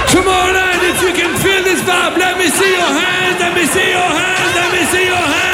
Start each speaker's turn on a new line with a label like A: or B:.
A: Tomorrow night, if you can feel this vibe, let me see your hands, let me see your hands, let me see your hands.